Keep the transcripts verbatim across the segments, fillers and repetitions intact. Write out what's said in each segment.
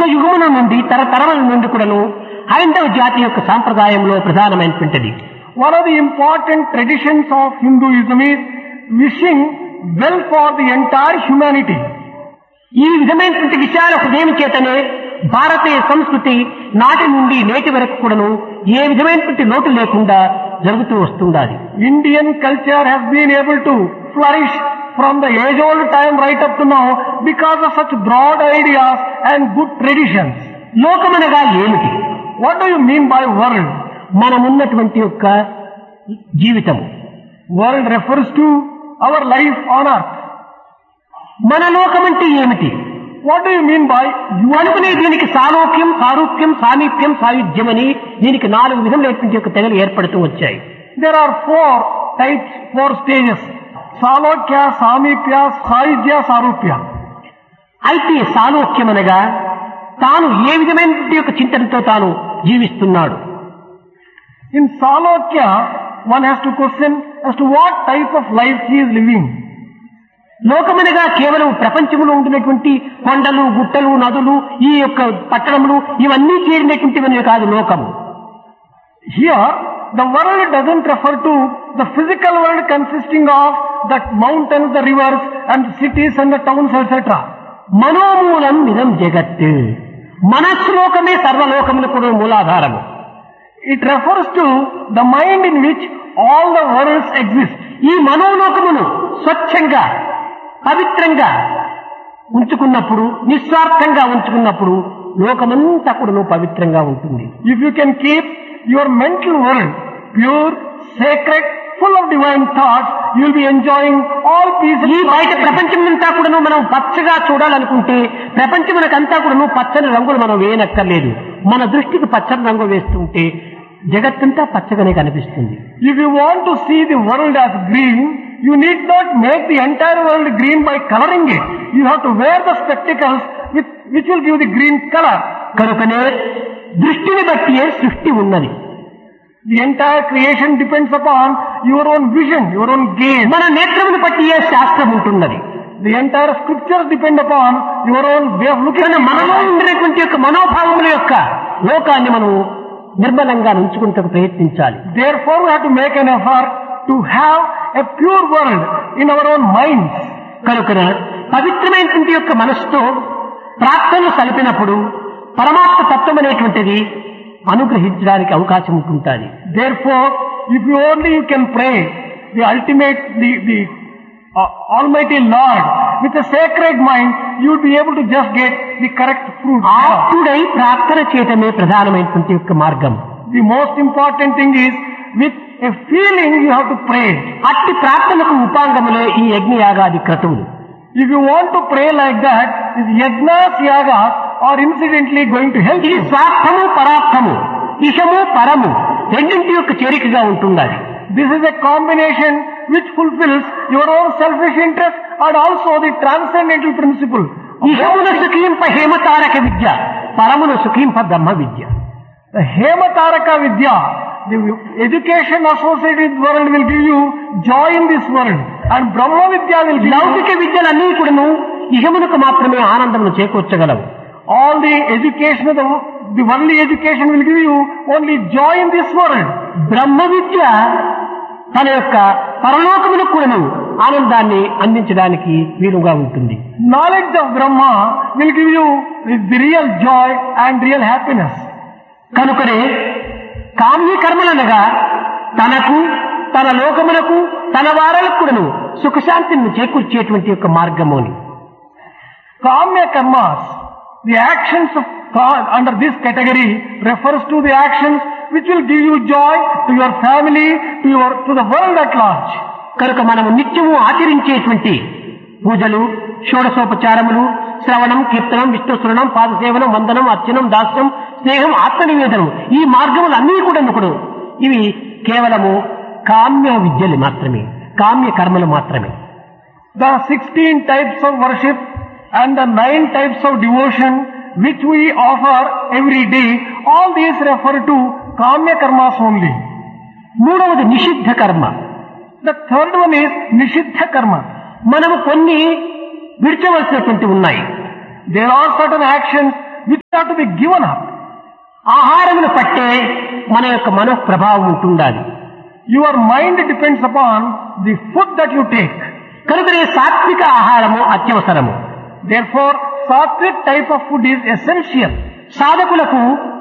యుగముల నుండి తరతరముల నుండి కూడాను హైందవ జాతి యొక్క సాంప్రదాయంలో ప్రధానమైనటువంటిది. One of the important traditions of Hinduism is wishing well for the entire humanity. ఈ విధమైనటువంటి విషయాల హృదయం చేతనే భారతీయ సంస్కృతి నాటి నుండి నేటి వరకు కూడాను ఏ విధమైనటువంటి లోటు లేకుండా జరుగుతూ వస్తుండాలి. Indian culture has been able to flourish from the age old time right up to now because of such broad ideas and good traditions. లోకమనగా ఏమిటి? What do you mean by world? మనమున్నటువంటి యొక్క జీవితం. World refers to our life on earth. మన లోకం అంటే ఏమిటి? What do you mean by అనుకునే దీనికి సాలోక్యం, సారూప్యం, సామీప్యం, సాయుధ్యం అని దీనికి నాలుగు విధములైనటువంటి యొక్క తెగలు ఏర్పడుతూ వచ్చాయి. There are four types, four stages. Salokya, Samipya, Sayujya, Sarupya. అయితే సాలోక్యం అనగా తాను ఏ విధమైనటువంటి యొక్క చింతనతో తాను జీవిస్తున్నాడు. In Salokya, one has to question as to what type of life he is living. లోకమనగా కేవలం ప్రపంచంలో ఉంటున్నటువంటి కొండలు, గుట్టలు, నదులు, ఈ యొక్క పట్టణములు ఇవన్నీ చేరినటువంటివన్నీ కాదు లోకము. Here, the world doesn't refer to the physical world consisting of the mountains, the rivers, and the cities and the towns, et cetera. మనోమూలం ఇదం జగత్. మనస్సులోకమే సర్వలోకములకు కూడా మూలాధారము. It refers to the mind in which all the worlds exist. ఈ మనోలోకమును స్వచ్ఛంగా పవిత్రంగా ఉంచుకున్నప్పుడు, నిస్వార్థంగా ఉంచుకున్నప్పుడు లోకమంతా కూడా పవిత్రంగా ఉంటుంది. If you can keep your mental world pure, sacred, full of divine thoughts, you will be enjoying all peace. ఈ బయట ప్రపంచమంతా కూడా మనం పచ్చగా చూడాలనుకుంటే ప్రపంచమునకంతా కూడా పచ్చని రంగులు మనం వేయనక్కర్లేదు. మన దృష్టికి పచ్చని రంగు వేస్తుంటే జగత్తంతా పచ్చగానే కనిపిస్తుంది. If you want to see the world as green, you need not make the entire world green by coloring it. You have to wear the spectacles with, which will give the green color. కనుకనే దృష్టిని బట్టియే సృష్టి ఉన్నది. The entire creation depends upon your own vision, your own gaze. మన నేత్రమును బట్టియే శాస్త్రం ఉంటున్నది. The entire scriptures depend upon your own way of looking. మనలో ఉండినటువంటి యొక్క మనోభావముల యొక్క లోకాన్ని మనం నిర్మలంగా ఉంచుకుంటూ ప్రయత్నించాలి. Therefore, we have to make an effort to have a pure world in our own minds. కనుక పవిత్రమైనటువంటి యొక్క మనస్సుతో ప్రార్థనలు సలిపినప్పుడు పరమాత్మ తత్వం అనేటువంటిది అనుగ్రహించడానికి అవకాశం ఉంటుంటుంది. Therefore, if you only you can pray the ultimate, the, the uh, Almighty Lord with a sacred mind, you will be able to just get the correct fruit. ఆప్తుడై ప్రార్థన చేయటమే ప్రధానమైనటువంటి యొక్క మార్గం. The most important thing is with a feeling you have to pray. అట్టి ప్రార్థనకు ఉపాంగములే ఈ యజ్ఞయాగాది క్రతువులు. If you want to pray like that, these yajnas, yagas are incidentally going to help ఇది you. స్వార్థము పరార్థము, ఇషము పరము రెండింటి యొక్క చేరికగా ఉంటున్నది. This is a combination which fulfills your own selfish interest and also the transcendental principle. ఇషమున సుఖింప హేమతారక Vidya, పరమున సుఖింప Brahma Vidya. The Hemataraka Vidya, the education associated with world will give you joy in this world, and Brahma Vidya will give లౌకిక you విద్యలన్నీ కూడాను ఇహమునకు మాత్రమే ఆనందమును చేకూర్చగలవు. all the education of the, the worldly education will give you only joy in this world. బ్రహ్మ విద్య తన యొక్క పరలోకములకు కూడాను ఆనందాన్ని అందించడానికి వీలుగా ఉంటుంది. Knowledge of Brahma will give you the real joy and real happiness. కనుకనే కామ్య కర్మలనగా తనకు, తన లోకములకు, తన వారలకు కూడాను సుఖశాంతిని చేకూర్చేటువంటి యొక్క మార్గము అని. Kamya karmas, the actions of God under this category refers to the actions which will give you joy to your family, to your to the world at large. కనుక మనము నిత్యము ఆచరించేటువంటి పూజలు, షోడశోపచారములు, శ్రవణం, కీర్తనం, విష్ణుస్మరణం, పాదసేవనం, వందనం, అర్చనం, దాస్యం, స్నేహం, ఆత్మనివేదనం, ఈ మార్గములు అన్నీ కూడా ఇవి కేవలము కామ్య విద్యలు మాత్రమే, కామ్య కర్మలు మాత్రమే. The sixteen types of worship and the nine types of devotion which we offer every day, all these refer to kamya karmas only. మూడవది నిషిద్ధ కర్మ. The third one is nishiddha karma. మనము కొన్ని విడిచవలసినటువంటి ఉన్నాయి. There are certain actions which have to be given up. ఆహారమును పట్టే మన యొక్క మనః ప్రభావం ఉంటుండాలి. Your mind depends upon the food that you take. కనుకనే సాత్విక ఆహారము అత్యవసరము. Therefore, sattvic type of food is essential. సాధకులకు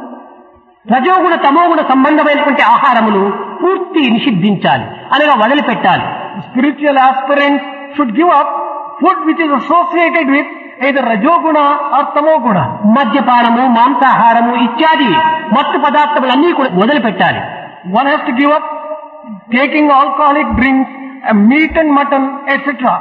రజోగుణ తమోగుణ సంబంధమైనటువంటి ఆహారములు పూర్తి నిషిద్ధించాలి, అనగా వదిలిపెట్టాలి. Spiritual aspirants should give up food which is associated with either rajoguna or tamoguna. మద్యపానము, మాంసాహారము ఇత్యాది మత్తు పదార్థములన్నీ కూడా వదిలిపెట్టాలి. One has to give up taking alcoholic drinks, and meat and mutton, et cetera.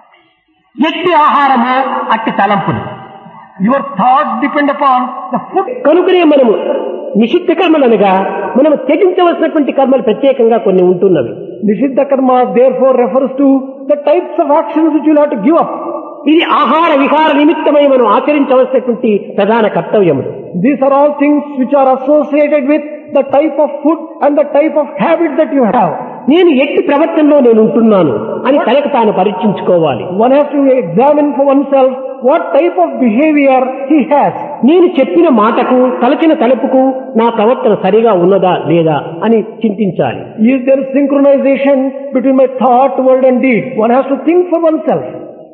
ఎట్టి ఆహారము అట్టి తలంపులు. Your thoughts depend upon the food. కనుకనే మనము నిషిద్ధ కర్మలనగా మనము త్యజించవలసినటువంటి కర్మలు ప్రత్యేకంగా కొన్ని ఉంటున్నవి. Nishiddha karma therefore refers to the types of actions which you will have to give up. ఇది ఆహార విహార నిమిత్తమై మనం ఆచరించవలసినటువంటి ప్రధాన కర్తవ్యములు. These are all things which are associated with the type of food and the type of habit that you have. నేను ఎట్టి ప్రవర్తనలో నేను ఉంటున్నాను అని తనకు తాను పరీక్షించుకోవాలి. One has to examine for oneself what type of behavior he has. నేను చెప్పిన మాటకు తలచిన తలుపుకు నా ప్రవర్తన సరిగా ఉన్నదా లేదా అని చింతించాలి. Is there synchronization between my thought, word and deed? One has to think for oneself.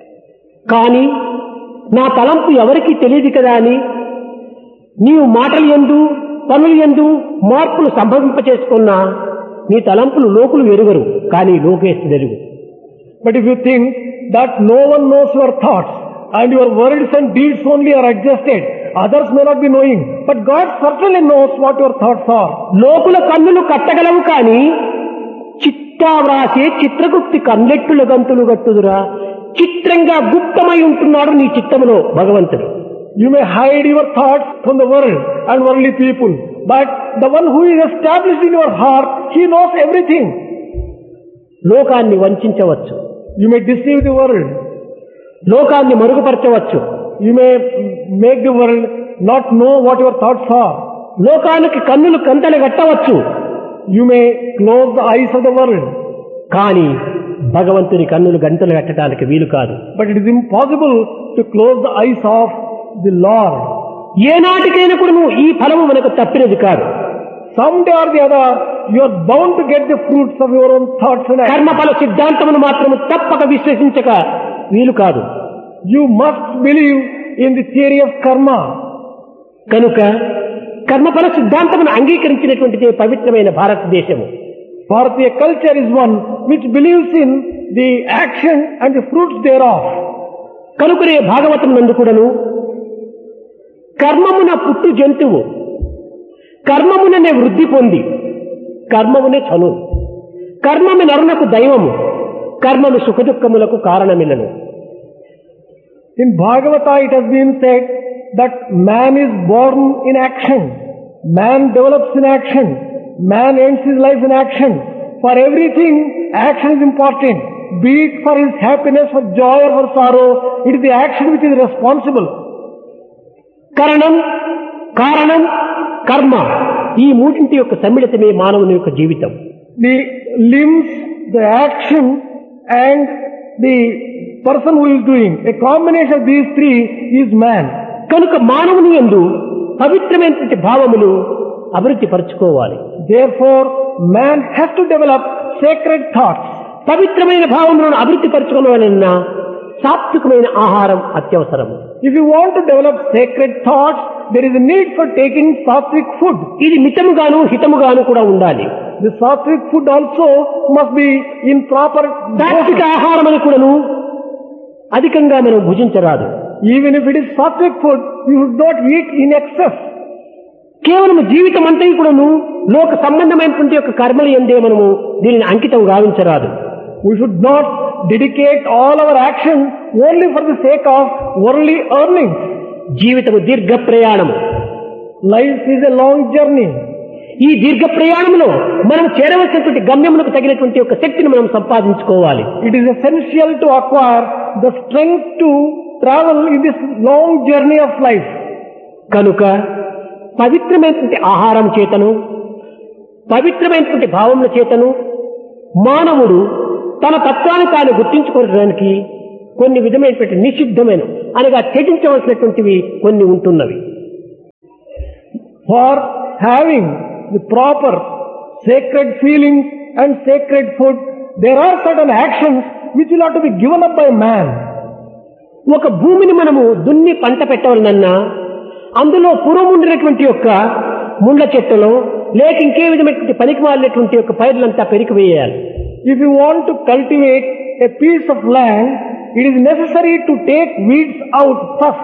కానీ నా తలంపు ఎవరికీ తెలియదు కదా అని నీవు మాటలు యందు పనులు యందు మార్పులు సంభవింపచేసుకున్నా నీ తలంపులు లోకులు ఎరుగరు, కానీ లోకేశుడు ఎరుగు. But if you think that no one knows your thoughts and your words and deeds only are adjusted, others may not be knowing, but God certainly knows what your thoughts are. లోకుల కన్నులు కట్టగలవు కానీ చిట్టా వ్రాసే చిత్రగుప్తి కన్నెట్టుల గంతులు గట్టుదురా. చిత్రంగా గుప్తమై ఉంటున్నాడు నీ చిత్తములో భగవంతుడు. You may hide your thoughts from the world and worldly people, but the one who is established in your heart, he knows everything. లోకాన్ని వంచవచ్చు, You may deceive the world. లోకాన్ని మరుగుపరచవచ్చు, You may make the world not know what your thoughts are. లోకానికి కన్నులు కంతలు కట్టవచ్చు, You may close the eyes of the world. కానీ భగవంతుని కన్నులు గంటలు కట్టడానికి వీలు కాదు. But it is impossible to close the eyes of the Lord. ఏనాటికైనా కూడా నువ్వు ఈ ఫలము మనకు తప్పినది కాదు. Someday or the other, you are bound to get the fruits of your own thoughts and actions. కర్మఫల సిద్ధాంతమును మాత్రము తప్పక విశ్వసించక వీలు కాదు. You must believe in the theory of karma. కనుక కర్మఫల సిద్ధాంతమును అంగీకరించినటువంటిదే పవిత్రమైన భారతదేశము. Bharatiya culture is one which believes in the action and the fruits thereof. కనుకనే భాగవతం నందు కూడాను కర్మమున పుట్టు జంతువు కర్మముననే వృద్ధి పొంది కర్మమునే చను కర్మము నరునకు దైవము కర్మము సుఖదుఖములకు కారణమిల్లను. In Bhagavata it has been said that man is born in action, man develops in action, man ends his life in action. For everything, action is important. Be it for his happiness, for joy or for sorrow, it is the action which is responsible. కరణం కారణం కర్మ ఈ మూడింటి యొక్క సమ్మిళితమే మానవుని యొక్క జీవితం. The limbs, the action and the person who is doing, a combination of these three is man. కనుక మానవుని యందు పవిత్రమైనటువంటి భావములు అభివృద్ధి పరచుకోవాలి. Therefore, man has to develop sacred thoughts. పవిత్రమైన భావములను అభివృద్ధి పరచుకోవాలన్నా సాత్వికమైన ఆహారం అత్యవసరము. If you want to develop sacred thoughts, there is a need for taking sattvic food. ఇది మితముగాను హితముగాను కూడా ఉండాలి. The sattvic food also must be in proper సాత్విక dosage. ఆహారం అని కూడాను అధికంగా మనం భుజించరాదు. Even if it is sattvic food, you should not eat in excess. కేవలం జీవితం అంతా కూడాను లోక సంబంధమైనటువంటి యొక్క కర్మలు ఎందే మనము దీనిని అంకితం గావించరాదు. We should not dedicate all our action only for the sake of worldly earnings. జీవితము దీర్ఘ ప్రయాణము. Life is a long journey. ఈ దీర్ఘ ప్రయాణంలో మనం చేరవలసినటువంటి గమ్యములకు తగినటువంటి ఒక శక్తిని మనం సంపాదించుకోవాలి. It is essential to acquire the strength to travel in this long journey of life. కనుక పవిత్రమైనటువంటి ఆహారం చేతను పవిత్రమైనటువంటి భావముల చేతను మానవుడు తన తత్వాన్ని తాను గుర్తించుకోవడానికి కొన్ని విధమైనటువంటి నిషిద్ధమైన అనగా త్యజించవలసినటువంటివి కొన్ని ఉంటున్నవి. For having the proper sacred feelings and sacred food, there are certain actions which will have to be given up by man. ఒక భూమిని మనము దున్ని పంట పెట్టవలనన్నా అందులో పూర్వం ఉండినటువంటి యొక్క ముండ్ల చెట్టులో లేక ఇంకే విధమైనటువంటి పనికి మాలినటువంటి యొక్క పైర్లంతా పెరికి వేయాలి. If you want to cultivate a piece of land, it is necessary to take weeds out first.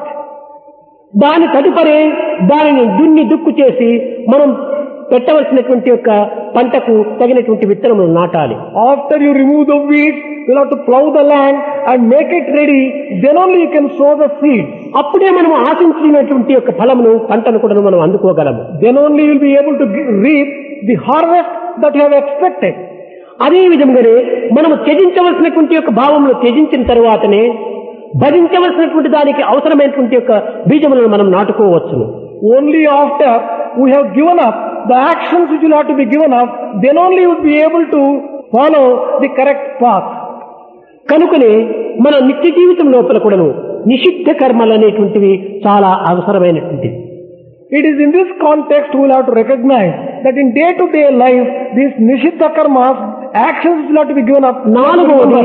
దాని తదుపరి దానిని దున్ని దుక్కు చేసి మనం పెట్టవలసినటువంటి యొక్క పంటకు తగినటువంటి విత్తనములు నాటాలి. After you remove the weeds, you have to plow the land and make it ready. Then only you can sow the seeds. అప్పుడే మనం ఆశించినటువంటి యొక్క ఫలమును పంటను కూడా మనం అందుకోగలము. Then only you will be able to reap the harvest that you have expected. అదే విధంగానే మనము త్యజించవలసినటువంటి యొక్క భావములు త్యజించిన తరువాతనే భజించవలసినటువంటి దానికి అవసరమైనటువంటి యొక్క బీజములను మనం నాటుకోవచ్చును. Only after we have given up the actions which will have to be given up, then only you will be able to follow the correct path. కనుకనే మన నిత్య జీవితం లోపల కూడాను నిషిద్ధ కర్మలు అనేటువంటివి చాలా అవసరమైనటువంటివి. It is in this context we will have to recognize that in day-to-day life, these nishiddha karmas, actions which will have to be given up. నాలుగవది,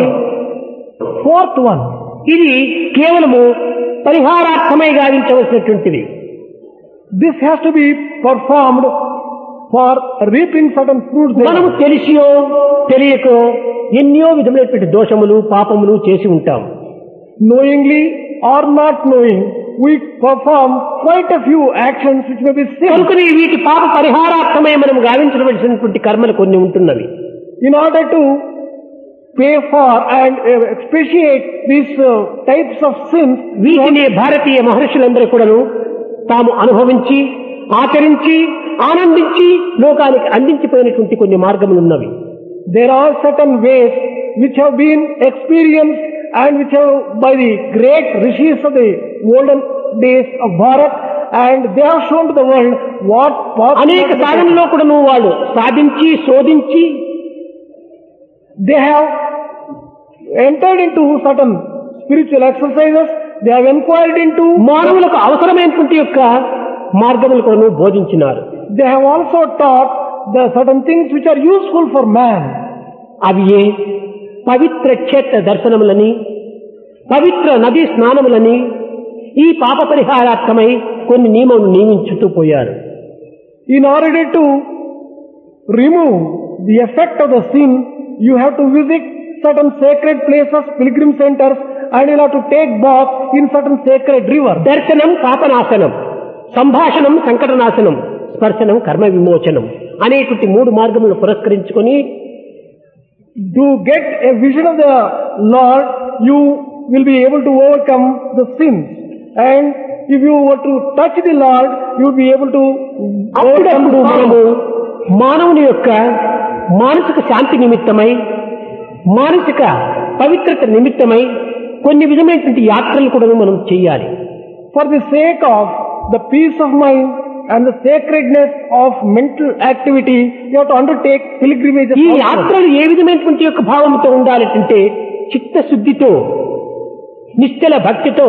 fourth one, ఇది కేవలము పరిహారార్థమై గావించవలసినటువంటిది. this has to be performed for reaping certain fruits. మనము తెలిసియో తెలియకో ఎన్నో విధమైనటువంటి దోషములు పాపములు చేసి ఉంటాం. Knowingly or not knowing, we perform quite a few actions which may be sin. కనుకనే వీటి పాప పరిహారార్థమై మనం గావించవలసినటువంటి కర్మలు కొన్ని ఉంటున్నవి. In order to pay for and uh, expiate these uh, types of sins, వీటినే భారతీయ మహర్షులందరూ కూడాను తాము అనుభవించి ఆచరించి ఆనందించి లోకానికి అందించిపోయినటువంటి కొన్ని మార్గములు ఉన్నవి. there are certain ways which have been experienced and which have by the great rishis of the olden days of Bharat, and they have shown to the world what path. అనేక సాధనలో కూడాను వాళ్ళు సాధించి శోధించి they have entered into certain spiritual exercises. They have inquired into. మానవులకు అవసరమైనటువంటి యొక్క మార్గములు కూడాను బోధించినారు. They have also taught the certain things which are useful for man. అవి ఏ పవిత్ర క్షేత్ర దర్శనములని, పవిత్ర నదీ స్నానములని ఈ పాప పరిహారార్థమై కొన్ని నియమములు నియమించుతూ పోయారు. In order to remove the effect of the sin, you have to visit certain sacred places, pilgrim centers, and you have to take bath in certain sacred rivers. దర్శనం పాపనాశనం, సంభాషణం సంకటనాశనం, స్పర్శనం కర్మ విమోచనం అనేటువంటి మూడు మార్గములను పురస్కరించుకొని to get a vision of the Lord, you will be able to overcome the sins. And if you were to touch the Lord, you will be able to overcome అప్పుడప్పుడు the మనము sins. మానవుని యొక్క మానసిక శాంతి నిమిత్తమై, మానసిక పవిత్రత నిమిత్తమై కొన్ని విధమైనటువంటి యాత్రలు కూడా మనం చేయాలి. For the sake of the peace of mind and the sacredness of mental activity, you have to undertake pilgrimages. ఈ also. యాత్రలు ఏ విధమైనటువంటి యొక్క భావంతో ఉండాలంటే చిత్తశుద్ధితో, నిశ్చల భక్తితో,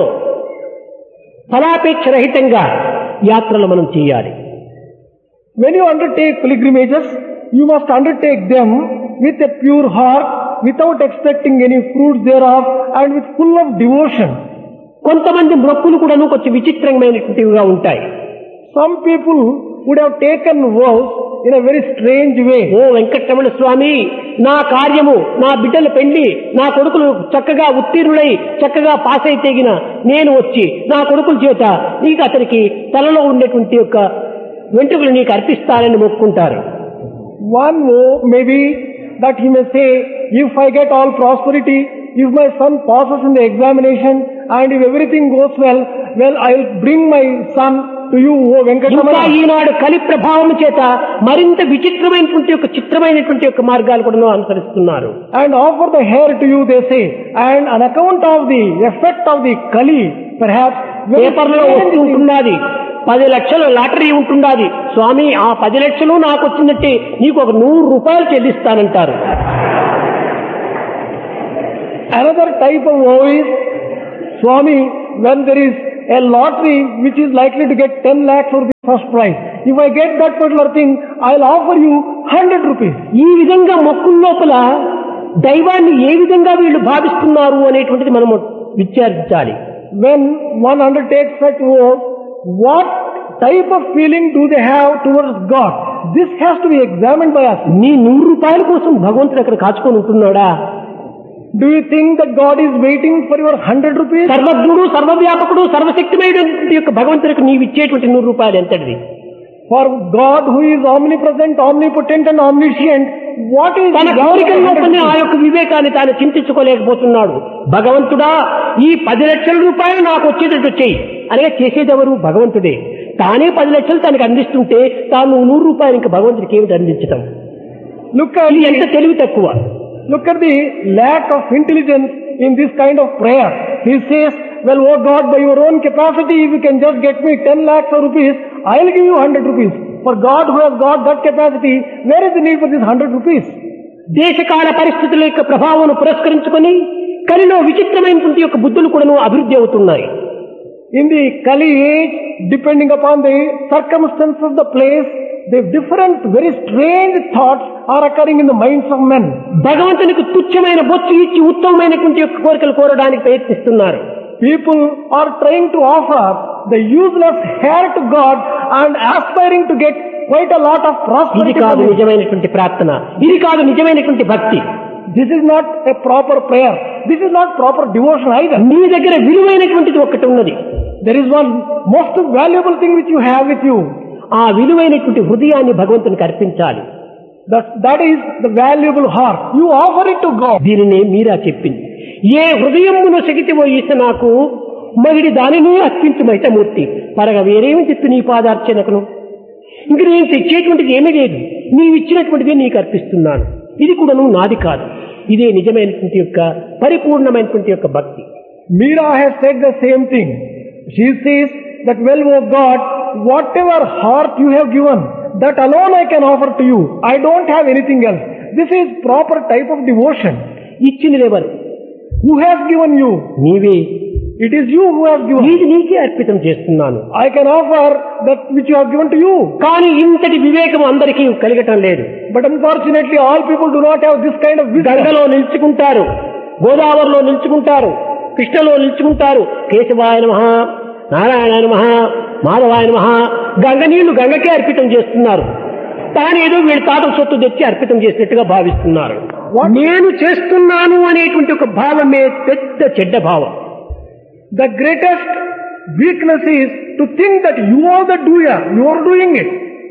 ఫలాపేక్ష రహితంగా యాత్రలు మనం చేయాలి. When you undertake pilgrimages, you must undertake them with a pure heart, without expecting any fruits thereof, and with full of devotion. కొంతమంది మొక్కులు కూడాను కొంచెం విచిత్రమైనటువంటివిగా ఉంటాయి. Some people would have taken vows in a very strange way. ఓ వెంకటరమణ స్వామి, నా కార్యము, నా బిడ్డల పెళ్లి, నా కొడుకులు చక్కగా ఉత్తీర్ణులై చక్కగా పాస్ అయితే గిన నేను వచ్చి నా కొడుకుల చేత నీకు అతనికి తలలో ఉండేటువంటి యొక్క వెంట్రుకలు నీకు అర్పిస్తానని మొక్కుంటారు. One vow may be that he may say, if I get all prosperity, if my son passes in the examination, and if everything goes well, well, I will bring my son to you, O ఇంకా Venkatramana. ఈనాడు కలి ప్రభావం చేత మరింత విచిత్రమైనటువంటి యొక్క చిత్రమైనటువంటి యొక్క మార్గాలు కూడా అనుసరిస్తున్నారు. And offer the hair to you, they say. And on account of the effect of the Kali, perhaps, very పేపర్లో strange వస్తూ things. ఉంటున్నది, పది లక్షల లాటరీ ఉంటున్నది, స్వామి ఆ పది లక్షలు నాకు వచ్చిందంటే నీకు ఒక నూరు రూపాయలు చెల్లిస్తానంటారు. Another type of vow is, Swami, when there is a lottery which is likely to get ten lakhs for first prize. If I get that particular thing, I'll offer you one hundred rupees. ఈ విధంగా మొక్కుల లోపల దైవాన్ని ఏ విధంగా వీళ్ళు భావిస్తున్నారు అనేటువంటిది మనము విచారించాలి. When one undertakes such work, what type of feeling do they have towards God? This has to be examined by us. నీ నూరు రూపాయల కోసం భగవంతుడు అక్కడ కాచుకొని ఉంటున్నాడా? Do you think that God is waiting for your one hundred rupees? సర్వజ్ఞుడు సర్వవ్యాపకుడు సర్వశక్తిమైనటువంటి యొక్క భగవంతుడికి నీవు ఇచ్చేటువంటి నూరు రూపాయలు ఎంతటిది? For God who is omnipresent, omnipotent and omniscient, what is తన కోరికల్లోపనే ఆ యొక్క వివేకాన్ని తాను చింతించుకోలేకపోతున్నాడు. భగవంతుడా ఈ పది లక్షల రూపాయలు నాకు వచ్చేటట్టు చెయ్యి అనగా చేసేదెవరు? భగవంతుడే. తానే పది లక్షలు తనకు అందిస్తుంటే తాను నూరు రూపాయలు ఇంకా భగవంతుడికి ఏమిటి అందించటం? Look at ఇది ఎంత తెలివి తక్కువ. Look at the lack of intelligence in this kind of prayer. He says, well, oh God, by your own capacity, if you can just get me ten lakhs of rupees, I'll give you one hundred rupees. For God who has got that capacity, where is the need for this one hundred rupees? దేశకాల పరిస్థితుల యొక్క ప్రభావం పురస్కరించుకొని కలిలో విచిత్రమైనటువంటి యొక్క బుద్ధులు కూడా అభివృద్ధి అవుతున్నాయి. In the Kali age, depending upon the circumstances of the place, the different, very strange thoughts are occurring in the minds of men. భగవంతునికి తుచ్చమైన బొచ్చు ఇచ్చి ఉత్తమమైనటువంటి యొక్క కోరికలు కోరడానికి ప్రయత్నిస్తున్నారు. People are trying to offer the useless hair to God and aspiring to get quite a lot of ఇది prosperity. కాదు నిజమైనటువంటి ప్రార్థన, ఇది కాదు నిజమైనటువంటి భక్తి. This is not a proper prayer. This is not proper devotion either. నీ దగ్గర విలువైనటువంటిది ఒకటి ఉన్నది. There is one most valuable thing which you have with you. ఆ విలువైనటువంటి హృదయాన్ని భగవంతునికి అర్పించాలి. That, that is the valuable heart. You offer it to God. దీనినే మీరా చెప్పింది. ఏ హృదయమును శగితివో ఈస నాకు మగిడి దానిని అర్పించుమైతమూర్తి పరగ వేరేమి చెప్పి నీ పాదార్చనకును. ఇంక నేను తెచ్చేటువంటిది ఏమీ లేదు, నీవిచ్చినటువంటిదే నీకు అర్పిస్తున్నాను. ఇది కూడా నువ్వు నాది కాదు. ఇదే నిజమైనటువంటి యొక్క పరిపూర్ణమైనటువంటి యొక్క భక్తి. Meera has said the same thing. She says that, well, O God, whatever heart you have given, that alone I can offer to you. I don't have anything else. This is proper type of devotion. ఇచ్చినదెవరు? Who has given you? నీవే. It is you who has given. ఇది నీకే అర్పితం చేస్తున్నాను. I can offer that which you have given to you. కానీ ఇంతటి వివేకం అందరికీ కలగటం లేదు. But unfortunately, all people do not have this kind of wisdom. గంగలో నిల్చుకుంటారు, గోదావరిలో నిల్చుకుంటారు, కృష్ణలో నిల్చుకుంటారు. కేశవాయ నమః, నారాయణ నమః, మాధవాయ నమః. గంగ నీళ్లు గంగకే అర్పితం చేస్తున్నారు. తాను ఏదో వీళ్ళ తాత సొత్తు తెచ్చి అర్పితం చేసినట్టుగా భావిస్తున్నారు. నేను చేస్తున్నాను అనేటువంటి ఒక భావమే పెద్ద చెడ్డ భావం. The greatest weakness is to think that you are the doer. You are doing it.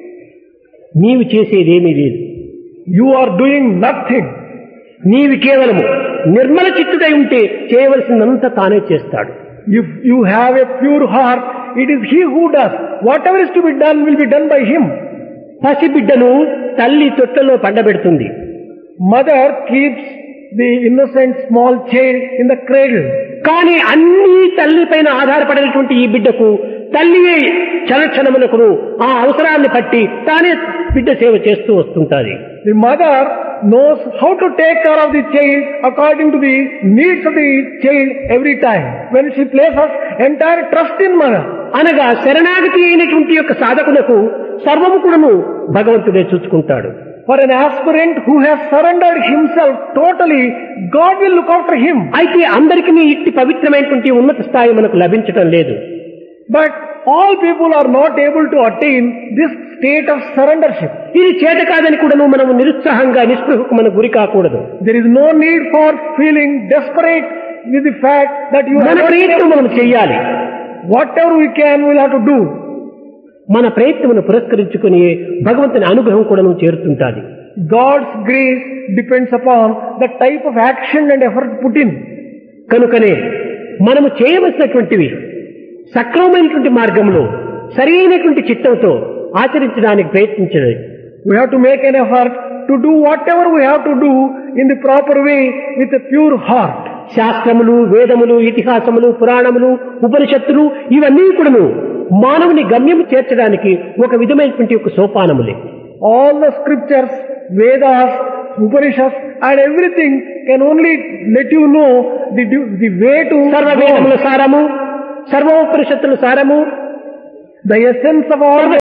నీవు చేసేదేమీ లేదు. You are doing nothing. నీవు కేవలము నిర్మల చిత్తుడై ఉంటే చేయవలసిందంతా తానే చేస్తాడు. If you have a pure heart, it is He who does. Whatever is to be done will be done by Him. పసిబిడ్డను తల్లి తొట్టలో పండబెడుతుంది. Mother keeps the innocent small child in the cradle. కానీ అన్ని తల్లి పైన ఆధారపడినటువంటి ఈ బిడ్డకు తల్లియే క్షణక్షణములకు ఆ అవసరాన్ని పట్టి తానే బిడ్డ సేవ చేస్తూ వస్తుంటాది. The mother knows how to take care of the child according to the needs of the child every time. When she places entire trust in mother. అనగా శరణాగతి అయినటువంటి యొక్క సాధకులకు సర్వము కూడాను భగవంతుడే చూసుకుంటాడు. For an aspirant who has surrendered himself totally, God will look after him. అయితే అందరికీ ఇట్టి పవిత్రమైనటువంటి ఉన్నత స్థాయి మనకు లభించటం లేదు. But all people are not able to attain this state of surrendership. ఇది చేత కాదని కూడాను మనము నిరుత్సాహంగా నిస్పృహకు మన గురి కాకూడదు. There is no need for feeling desperate with the fact that you మన have ప్రయత్నం మనం చేయాలి. whatever we can, we will have to do. మన ప్రయత్నమును పురస్కరించుకుని భగవంతుని అనుగ్రహం కూడా చేరుతుంటాది. God's grace depends upon the type of action and effort put in. కనుకనే మనము చేయవలసినటువంటివి సక్రమమైనటువంటి మార్గంలో సరైనటువంటి చిత్తంతో ఆచరించడానికి ప్రయత్నించలేదు. We have to make an effort to do whatever we have to do in the proper way with a pure heart. శాస్త్రములు, వేదములు, ఇతిహాసములు, పురాణములు, ఉపనిషత్తులు ఇవన్నీ కూడాను మానవుని గమ్యము చేర్చడానికి ఒక విధమైనటువంటి ఒక సోపానములే. All the scriptures, Vedas, Upanishads and everything can only let you know the, the way to సర్వ వేదముల సారము, సర్వ ఉపనిషత్తుల సారము, the essence of all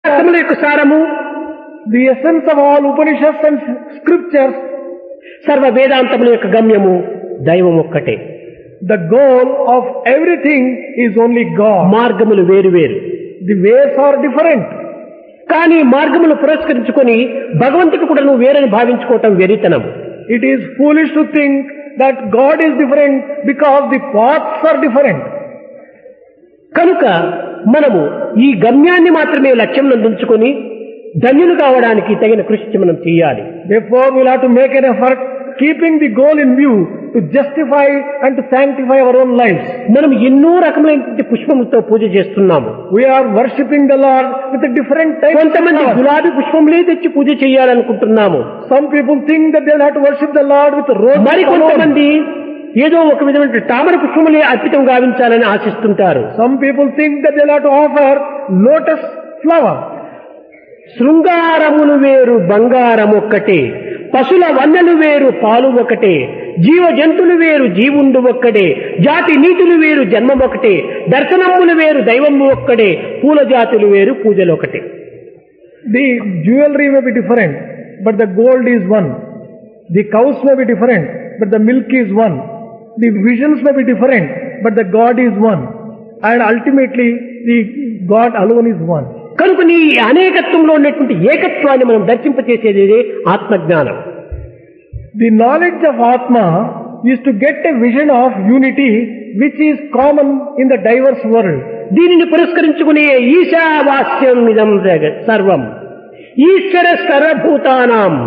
శాస్త్రముల యొక్క సారము, the essence of all Upanishads and scriptures, సర్వ వేదాంతముల యొక్క గమ్యము దైవం ఒక్కటే. the goal of everything is only God. మార్గములు వేరు వేరు, The ways are different. కానీ మార్గములు పురస్కరించుకొని భగవంతుడు కూడా నువ్వు వేరని భావించుకోవటం వెరితనం. It is foolish to think that God is different because the paths are different. కనుక మనము ఈ గమ్యాన్ని మాత్రమే లక్ష్యం నందుంచుకొని ధన్యులు కావడానికి తగిన కృషి మనం చేయాలి. Therefore, we will have to make an effort, keeping the goal in view, to justify and to sanctify our own lives. మనం ఎన్నో రకములైన పుష్పములతో పూజ చేస్తున్నాము. We are worshipping the Lord with a different type. కొంతమంది గులాబీ పుష్పములే తెచ్చి పూజ చేయాలనుకుంటున్నాము. Some people think that they will have to worship the Lord with roses. మరి కొంతమంది ఏదో ఒక విధమైన తామర పుష్పములే అర్పితం గావించాలని ఆశిస్తుంటారు. Some people think that they will have to offer lotus flower. శృంగారములు వేరు బంగారం ఒక్కటే, పశుల వన్నెలు వేరు పాలు ఒకటే, జీవ జంతువులు వేరు జీవుండు ఒక్కడే, జాతి నీతులు వేరు జన్మం ఒకటే, దర్శనములు వేరు దైవము ఒక్కడే, పూల జాతులు వేరు పూజలు ఒకటే. The jewelry may be different, but the gold is one. The cows may be different, but the milk is one. The visions may be different, but the God is one. And ultimately, the God alone is one. కనుక నీ అనేకత్వంలో ఉన్నటువంటి ఏకత్వాన్ని మనం దర్శింపచేసేది ఆత్మజ్ఞానం. The knowledge of Atma is to get a vision of unity which is common in the diverse world. దీనిని పురస్కరించుకునే ఈశావాస్యం ఇదం జగత్ సర్వం ఈశ్వర సర్వభూతానాం.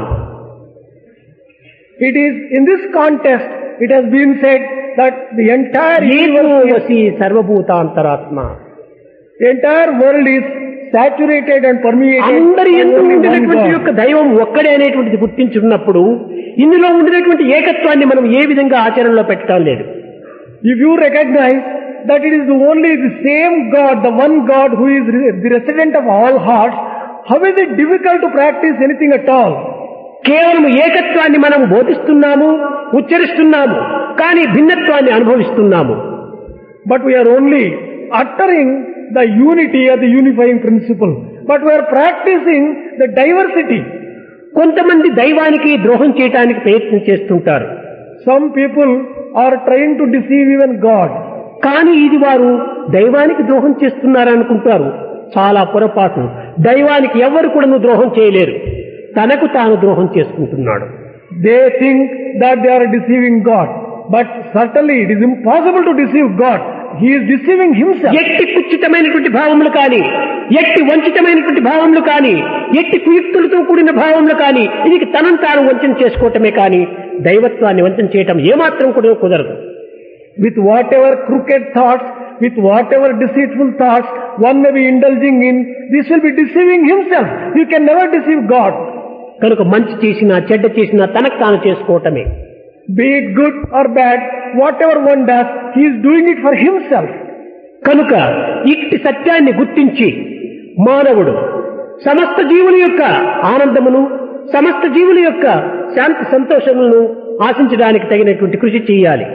It is in this context it has been said that the entire universe, ఏకోవసి సర్వభూతాంతరాత్మ, the entire world is saturated and permeated. అందరి by ఎందు only one ఉండినటువంటి God. యొక్క దైవం ఒక్కడే అనేటువంటిది గుర్తించున్నప్పుడు ఇందులో ఉండినటువంటి ఏకత్వాన్ని మనం ఏ విధంగా ఆచరణలో పెట్టడం లేదు. If you recognize that it is the only the same God, the one God who is re- the resident of all hearts, how is it difficult to practice anything at all? కేవలం ఏకత్వాన్ని మనం బోధిస్తున్నాము, ఉచ్చరిస్తున్నాము, కానీ భిన్నత్వాన్ని అనుభవిస్తున్నాము. But we are only uttering the unity or the unifying principle. But we are practicing the diversity. కొంతమంది దైవానికి ద్రోహం చేయడానికి ప్రయత్నం చేస్తుంటారు. Some people are trying to deceive even God. కానీ ఇది వారు దైవానికి ద్రోహం చేస్తున్నారనుకుంటారు. చాలా పొరపాటు. దైవానికి ఎవరు కూడా ద్రోహం చేయలేరు, తనకు తాను ద్రోహం చేసుకుంటున్నాడు. They think that they are deceiving God. But certainly it is impossible to deceive God. He is deceiving himself. ఎట్టి కుచితమైనటువంటి భావములు కానీ, ఎట్టి వంచితమైనటువంటి భావములు కానీ, ఎట్టి కుయుక్తులతో కూడిన భావములు కానీ, ఇది తనను తాను వంచన చేసుకోవటమే కానీ దైవత్వాన్ని వంచన చేయటం ఏమాత్రం కూడా కుదరదు. With whatever crooked thoughts, with whatever deceitful thoughts one may be indulging in, this will be deceiving himself. He can never deceive God. కనుక మంచి చేసినా చెడ్డ చేసినా తనకు తాను చేసుకోవటమే. Be it good or bad, whatever one does, he is doing it for himself. కనుక ఇట్టి సత్యాన్ని గుర్తించి మానవుడు సమస్త జీవుల యొక్క ఆనందమును, సమస్త జీవుల యొక్క శాంతి సంతోషములను ఆశించడానికి తగినటువంటి కృషి చేయాలి.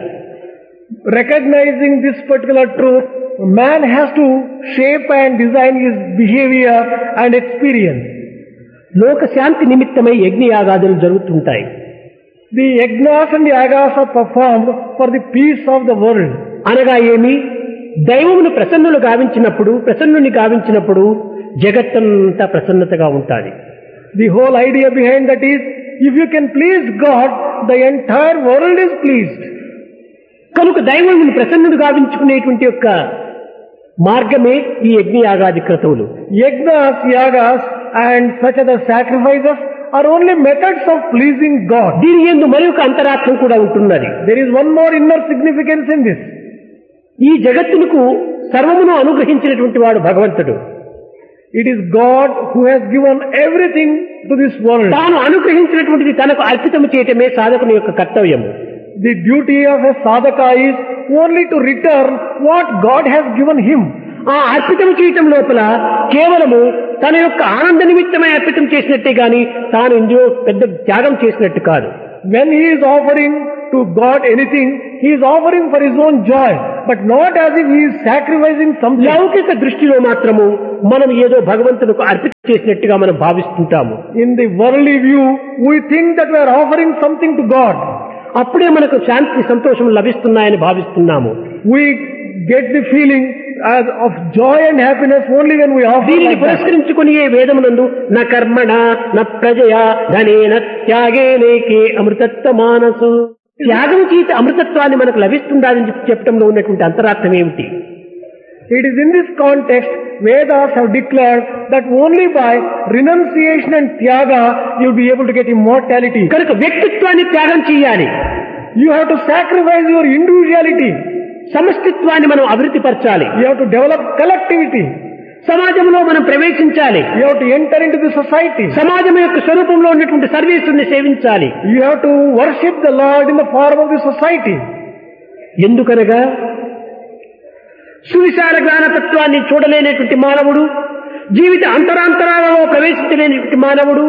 Recognizing this particular truth, man has to shape and design his behavior and experience. లోక శాంతి నిమిత్తమై యజ్ఞయాగాదులు జరుగుతుంటాయి. The yajnas and the yagas are performed for the peace of the world. అనగా ఏమి? దైవమును ప్రసన్నులు గావించినప్పుడు, ప్రసన్నుని గావించినప్పుడు జగత్తంతా ప్రసన్నతగా ఉంటుంది. The whole idea behind that is, if you can please God, the entire world is pleased. కనుక దైవమును ప్రసన్నుడు గావించుకునేటువంటి యొక్క మార్గమే ఈ యజ్ఞయాగాది క్రతువులు. Yajnas, yagas and such other sacrifices are only methods of pleasing God. దీని యందు మరి ఒక అంతరార్థం కూడా ఉంటున్నది. There is one more inner significance in this. ఈ జగత్తులకు సర్వమును అనుగ్రహించినటువంటి వాడు భగవంతుడు. It is God who has given everything to this world. తాను అనుగ్రహించినటువంటిది తనకు అర్పితం చేయటమే సాధకుని యొక్క కర్తవ్యము. The duty of a sadhaka is only to return what God has given him. ఆ అర్పితం చేయటం లోపల కేవలము తన యొక్క ఆనంద నిమిత్తమై అర్పితం చేసినట్టే గాని తాను ఇందులో పెద్ద త్యాగం చేసినట్టు కాదు. When he is offering to God anything, he is offering for his own joy, but not as if he is sacrificing something. లౌకిక దృష్టిలో మాత్రము మనం ఏదో భగవంతునికి అర్పిత చేసినట్టుగా మనం భావిస్తుంటాము. In the worldly view, we think that we are offering something to God. అప్పుడే మనకు శాంతి సంతోషం లభిస్తున్నాయని భావిస్తున్నాము. We get the feeling as of joy and happiness only when we offer దీనిని like that. పురస్కరించుకుని ఏ వేదమునందు న కర్మణ న ప్రజయా ధనేన త్యాగేనేకే అమృతత్వ మానసు, త్యాగం చేత అమృతత్వాన్ని మనకు లభిస్తుందని చెప్పడంలో ఉన్నటువంటి అంతరార్థం ఏమిటి? It is in this context Vedas have declared that only by renunciation and tyaga you will be able to get immortality. కనుక వ్యక్తిత్వాన్ని త్యాగం చేయాలి. You have to sacrifice your individuality. సమష్టిత్వాన్ని మనం అభివృద్ధి పరచాలి. You have to develop collectivity. సమాజంలో మనం ప్రవేశించాలి. You have to enter into the society. సమాజం యొక్క స్వరూపంలో ఉన్నటువంటి సర్వీసుని సేవించాలి. You have to worship the Lord in the form of the society. ఎందుకనగా సువిశాల జ్ఞానతత్వాన్ని చూడలేనటువంటి మానవుడు, జీవిత అంతరాంతరాలలో ప్రవేశించలేనటువంటి మానవుడు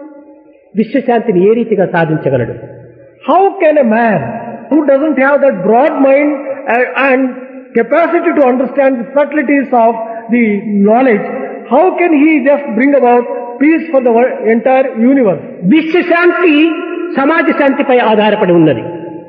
విశ్వశాంతిని ఏ రీతిగా సాధించగలడు? How can a man who doesn't have that broad mind and capacity to understand the subtleties of the knowledge, how can he just bring about peace for the entire universe? విశ్వశాంతి సమాజ శాంతిపై ఆధారపడి ఉన్నది.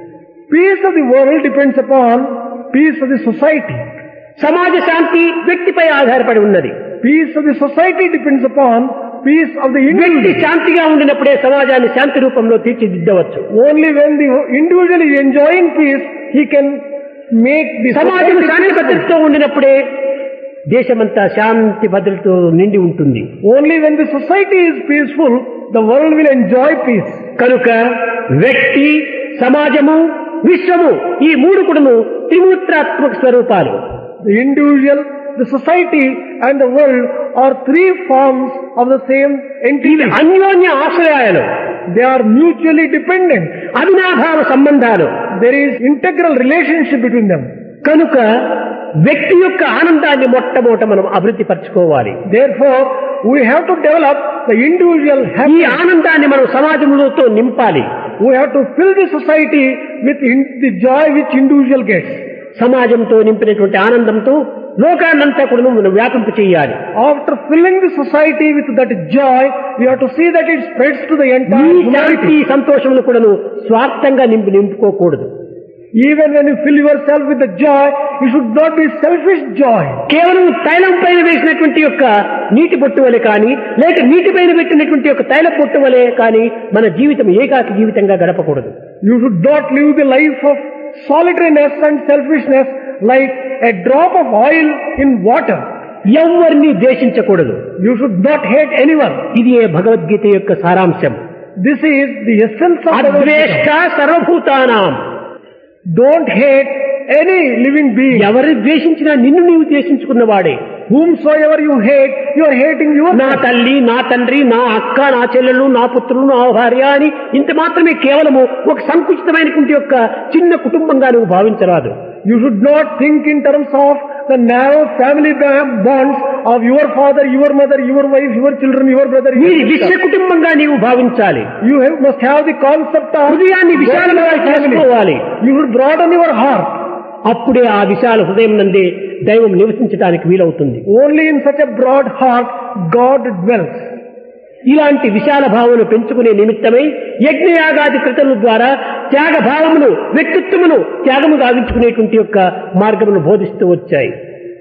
Peace of the world depends upon peace of the society. సమాజ శాంతి వ్యక్తిపై ఆధారపడి ఉన్నది. Peace of the society depends upon peace of the వ్యక్తి individual. శాంతిగా ఉండినప్పుడే సమాజాన్ని శాంతి రూపంలో తీర్చిదిద్దవచ్చు. Only when the individual is enjoying peace, he can make the సమాజం society శాంతి peaceful. భద్రతతో ఉండినప్పుడే దేశమంతా శాంతి భద్రతతో నిండి ఉంటుంది. Only when the society is peaceful, the world will enjoy peace. కనుక వ్యక్తి, సమాజము, విశ్వము ఈ మూడు కూడాను త్రిమూర్తాత్మక స్వరూపాలు. The individual, the society and the world are three forms of the same entity. అన్యోన్య ఆశ్రయాలు, They are mutually dependent. అవినాభావ సంబంధాలు. There is integral relationship between them. కనుక వ్యక్తి యొక్క ఆనందాన్ని మొట్టమొదట మనం అభివృద్ధి పరచుకోవాలి. Therefore, we have to develop the individual ఈ happiness. ఆనందాన్ని మనం సమాజంలోతో నింపాలి. We have to fill the society with in, the joy which individual gets. సమాజంతో నింపినటువంటి ఆనందంతో లోకాన్నంతా కూడా మనం వ్యాపింపు చేయాలి. After filling the society with that joy, we have to see that it spreads to the ఈ entire శాంతి humanity. సంతోషములు కూడాను స్వార్థంగా నింపి నింపుకోకూడదు. Even when you fill yourself with the joy, it should not be selfish joy. కేవలం తైలం పైన వేసినటువంటి యొక్క నీటి బొట్టు వలె కానీ, లేక నీటి పైన పెట్టినటువంటి యొక్క తైల బొట్టు వలె కానీ మన జీవితం ఏకాకి జీవితంగా గడపకూడదు. You should not live the life of solitariness and selfishness like a drop of oil in water. ఎవరిని ద్వేషించకూడదు. You should not hate anyone. ఇది ఏ భగవద్గీత యొక్క సారాంశం. This is the essence of అద్వేష్ట Bhagavad Gita. సర్వభూతానాం. Don't hate any living being. ఎవరిని ద్వేషించినా నిన్ను నీవు ద్వేషించుకున్నవాడే. Whomsoever you hate, you are hating నా yourself. తల్లి, నా తండ్రి, నా అక్క, నా చెల్లెలు, నా పుత్రులు, నా భార్య అని ఇంత మాత్రమే కేవలము ఒక సంకుచితమైనటువంటి యొక్క చిన్న కుటుంబంగా నువ్వు భావించరాదు. You should not think in terms of the narrow family ba- bonds of your father, your mother, your wife, your children, your brother, your వీరి విశ్వ sister. కుటుంబంగా నీవు భావించాలి. You have, must have the concept of హృదయాన్ని విశాలంగా family. చేసుకోవాలి. You should broaden your heart. అప్పుడే ఆ విశాల హృదయం నందే దైవం నివసించడానికి వీలవుతుంది. Only in such a broad heart God dwells. ఇలాంటి విశాల భావమును పెంచుకునే నిమిత్తమై యజ్ఞయాగాది కృతుల ద్వారా త్యాగ భావమును, వ్యక్తిత్వమును త్యాగము గావించుకునేటువంటి యొక్క మార్గమును బోధిస్తూ వచ్చాయి.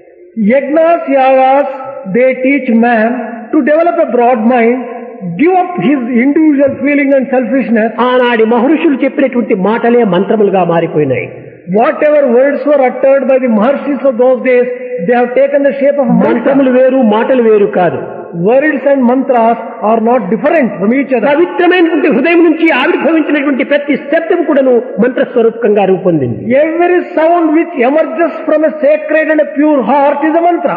Yagnas, yagas, they teach man to develop a broad mind, give up his individual feeling and selfishness. ఆనాడి మహర్షులు చెప్పినటువంటి మాటలే మంత్రములుగా మారిపోయినాయి. Whatever words were uttered by the Maharshis of those days, they have taken the shape of mantras. మంత్రములు వేరు, మాటలు వేరు కాదు. Words and mantras are not different from each other. పవిత్రమైనటువంటి హృదయం నుంచి ఆవిర్భవించినటువంటి ప్రతి శబ్దం కూడాను మంత్రస్వరూపంగా రూపొందింది. Every sound which emerges from a sacred and a pure heart is a mantra.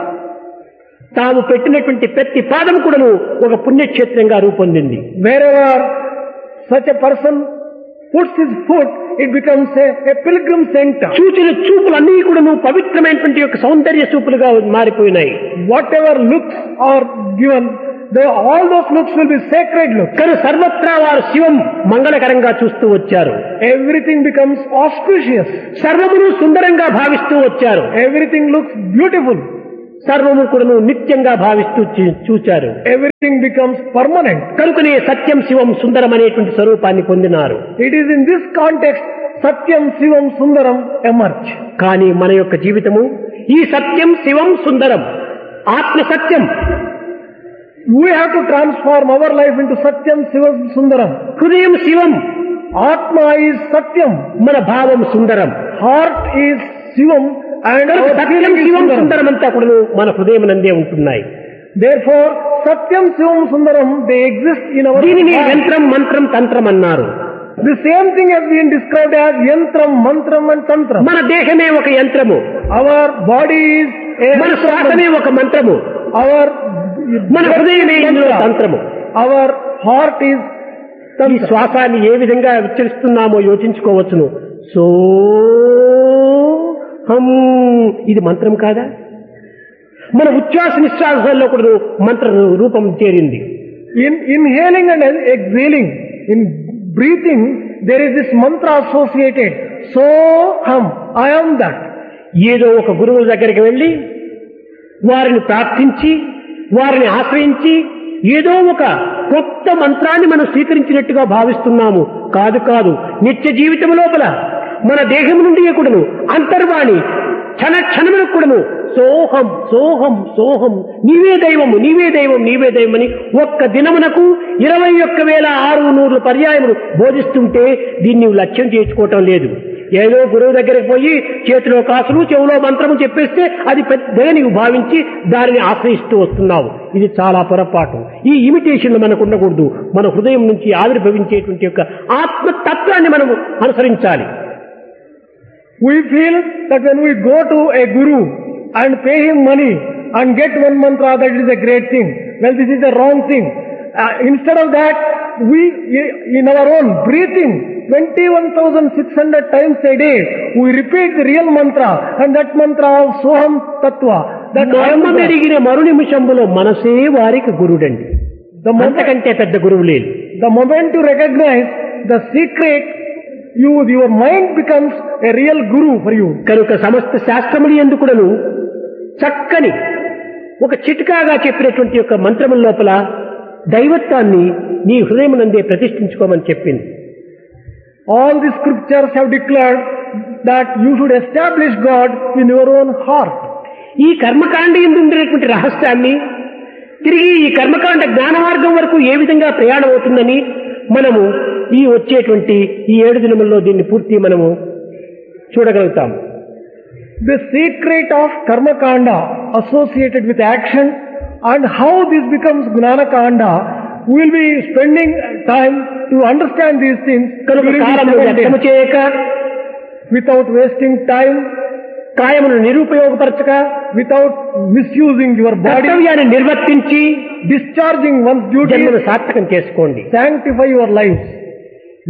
తాము పెట్టినటువంటి ప్రతి పాదం కూడాను ఒక పుణ్యక్షేత్రంగా రూపొందింది. Wherever such a person puts his foot, it becomes a, a pilgrim center. చూచిన చూపులన్నీ కూడాను పవిత్రమైనటువంటి యొక్క సౌందర్య చూపులుగా మారిపోయినాయి. Whatever looks are given, The, all those looks will be sacred looks. కానీ సర్వత్రా వారు శివం మంగళకరంగా చూస్తూ వచ్చారు. Everything becomes auspicious. సర్వమును సుందరంగా భావిస్తూ వచ్చారు. Everything looks beautiful. సర్వము కూడాను నిత్యంగా భావిస్తూ చూ- చూచారు. Everything becomes permanent. కనుకనే సత్యం శివం సుందరం అనేటువంటి స్వరూపాన్ని పొందినారు. It is in this context Satyam Sivam Sundaram emerge. కానీ మన యొక్క జీవితము ఈ సత్యం శివం సుందరం ఆత్మ సత్యం, We have to transform our life into Satyam Sivam Sundaram. హృదయం శివం, Atma is Satyam. మన భావం సుందరం. Heart is Sivam and కనుక our Satyam feeling is Shivam Sundaram. సుందరం అంతా కూడా మన హృదయం నందే ఉంటున్నాయి. Therefore, Satyam Sivam Sundaram, they exist in our దీనిని heart. యంత్రం మంత్రం తంత్రం అన్నారు. The same thing has been described as Yantram, Mantram and Tantram. మన దేహమే ఒక యంత్రము, Our body is a మన శ్వాసమే ఒక మంత్రము, our మన హృదయమే ఇందులో తంత్రము. our heart is ఈ Tantra. శ్వాసాన్ని ఏ విధంగా విచ్చరిస్తున్నామో యోచించుకోవచ్చును. సో హం, ఇది మంత్రం కాదా? మన ఉచ్ఛ్వాస నిశ్వాసాల్లో కూడా మంత్ర రూపం చేరింది. In inhaling and exhaling, in breathing, there is this mantra associated. So hum, I am that. ఏదో ఒక గురువు దగ్గరికి వెళ్ళి వారిని ప్రార్థించి వారిని ఆశ్రయించి ఏదో ఒక కొత్త మంత్రాన్ని మనం స్వీకరించినట్టుగా భావిస్తున్నాము. కాదు కాదు, నిత్య జీవితం లోపల మన దేహం నుండి కూడాను అంతర్వాణి క్షణ క్షణములకు కూడాను సోహం సోహం సోహం, నీవే దైవము నీవే దైవం నీవే దైవం అని ఒక్క దినమునకు ఇరవై ఒక్క వేల ఆరు నూరు పర్యాయములు బోధిస్తుంటే దీన్ని లక్ష్యం చేసుకోవటం లేదు. ఏదో గురువు దగ్గరికి పోయి చేతిలో కాసులు చెవులో మంత్రము చెప్పేస్తే అది పెద్దగా నీవు భావించి దానిని ఆశ్రయిస్తూ వస్తున్నావు. ఇది చాలా పొరపాటు. ఈ ఇమిటేషన్లు మనకు ఉండకూడదు. మన హృదయం నుంచి ఆవిర్భవించేటువంటి యొక్క ఆత్మతత్వాన్ని మనము అనుసరించాలి. We feel that when we go to a guru and pay him money and get one mantra, that is a great thing. Well, this is a wrong thing. Uh, instead of that, we, in our own breathing, twenty-one thousand six hundred times a day, we repeat the real mantra, and that mantra of Soham Tattva. That I am that. మెరిగిన మరు నిమిషంలో మనసే వారికి గురుడండి. The moment, అంతకంటే పెద్ద గురువు లేదు. the moment you recognize the secret, you, your mind becomes a real guru for you. కనుక సమస్త శాస్త్రములు ఎందుకుడను చక్కని ఒక చిట్కాగా చెప్పినటువంటి యొక్క మంత్రముల లోపల దైవత్వాన్ని నీ హృదయమునందే ప్రతిష్ఠించుకోమని చెప్పింది. All the scriptures have declared that you should establish God in your own heart. ఈ కర్మకాండ యందు ఉండేటువంటి రహస్యాన్ని తిరిగి ఈ కర్మకాండ జ్ఞాన మార్గం వరకు ఏ విధంగా ప్రయాణం అవుతుందని మనము ఈ వచ్చేటువంటి ఈ ఏడు దినముల్లో దీన్ని పూర్తి మనము చూడగలుగుతాం. The secret of karma kanda associated with action and how this becomes gnana kanda, we will be spending time to understand these things కనుక during these కాలమును seven వ్యర్థము days. చేయక, Without wasting time, కాయమును నిరుపయోగపరచక, without misusing your body, కర్తవ్యాన్ని నిర్వర్తించి discharging one's duty, జన్మను సార్థకం చేసుకోండి. sanctify your lives.